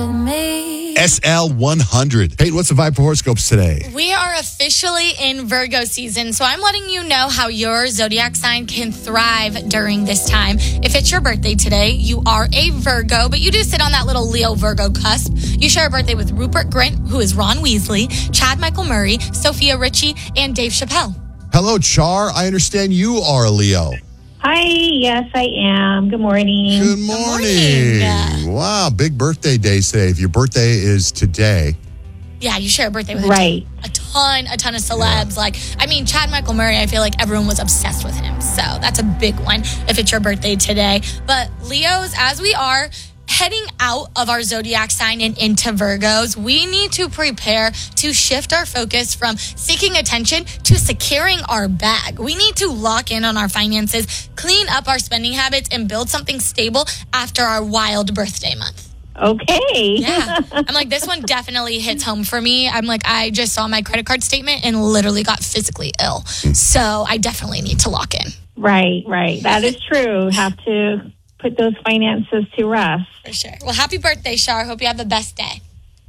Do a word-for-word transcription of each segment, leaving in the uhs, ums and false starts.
S L one hundred. Peyton, what's the vibe for horoscopes today? We are officially in Virgo season, so I'm letting you know how your zodiac sign can thrive during this time. If it's your birthday today, you are a Virgo, but you do sit on that little Leo-Virgo cusp. You share a birthday with Rupert Grint, who is Ron Weasley, Chad Michael Murray, Sophia Richie, and Dave Chappelle. Hello, Char. I understand you are a Leo. Hi, yes, I am. Good morning. Good morning. Good morning. Wow, big birthday day today. If your birthday is today. Yeah, you share a birthday with Right. a ton, a ton of celebs. Like, I mean, Chad Michael Murray, I feel like everyone was obsessed with him. So that's a big one if it's your birthday today. But Leos, as we are heading out of our zodiac sign and into Virgos, we need to prepare to shift our focus from seeking attention to securing our bag. We need to lock in on our finances, clean up our spending habits, and build something stable after our wild birthday month. Okay. Yeah. I'm like, this one definitely hits home for me. I'm like, I just saw my credit card statement and literally got physically ill. So I definitely need to lock in. Right, right. That is true. Have to put those finances to rest. For sure. Well, happy birthday, Shar. Hope you have the best day.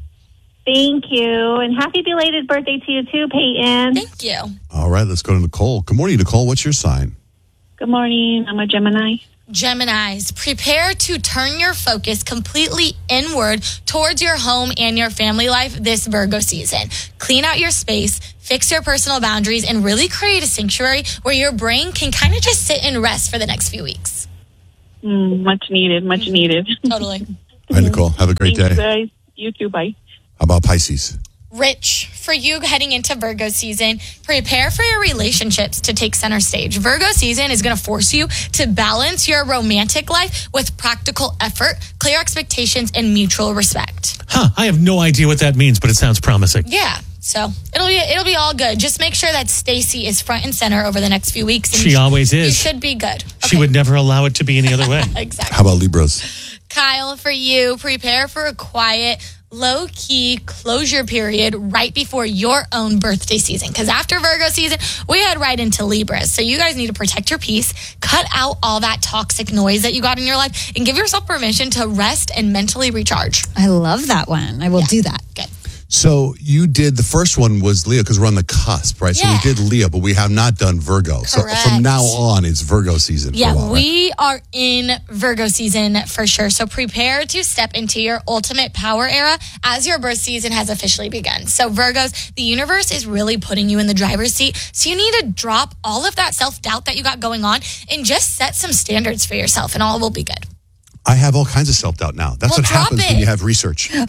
Thank you. And happy belated birthday to you too, Peyton. Thank you. All right, let's go to Nicole. Good morning, Nicole. What's your sign? Good morning. I'm a Gemini. Geminis, prepare to turn your focus completely inward towards your home and your family life this Virgo season. Clean out your space, fix your personal boundaries, and really create a sanctuary where your brain can kind of just sit and rest for the next few weeks. Mm, much needed, much needed. Totally. All right, Nicole. Have a great Thanks, day. guys. You too. Bye. How about Pisces? Rich, for you heading into Virgo season, prepare for your relationships to take center stage. Virgo season is going to force you to balance your romantic life with practical effort, clear expectations, and mutual respect. Huh, I have no idea what that means, but it sounds promising. Yeah, so it'll be it'll be all good. Just make sure that Stacy is front and center over the next few weeks. And She you sh- always is. You should be good. She Okay. would never allow it to be any other way. Exactly. How about Libras? Kyle, for you, prepare for a quiet, low-key closure period right before your own birthday season. Because after Virgo season, we head right into Libras. So you guys need to protect your peace, cut out all that toxic noise that you got in your life, and give yourself permission to rest and mentally recharge. I love that one. I will Yeah. do that. Good. So you did, the first one was Leo because we're on the cusp, right? Yeah. So we did Leo, but we have not done Virgo. So Correct. from now on, it's Virgo season. Yeah, for a while, right? we are in Virgo season for sure. So prepare to step into your ultimate power era as your birth season has officially begun. So Virgos, the universe is really putting you in the driver's seat. So you need to drop all of that self-doubt that you got going on and just set some standards for yourself and all will be good. I have all kinds of self-doubt now. That's Well, what drop happens it. when you have research. Drop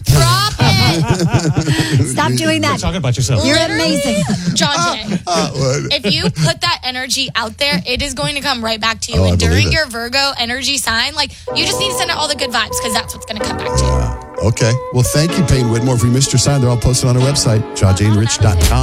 it. Stop doing You're that. talking about yourself. You're Literally, amazing. John Jay. Uh, what? If you put that energy out there, it is going to come right back to you. Oh, I and believe during it. your Virgo energy sign, like you just need to send out all the good vibes because that's what's going to come back to you. Okay. Well, thank you, Peyton Whitmore. If we missed your sign, they're all posted on our website, john jane rich dot com.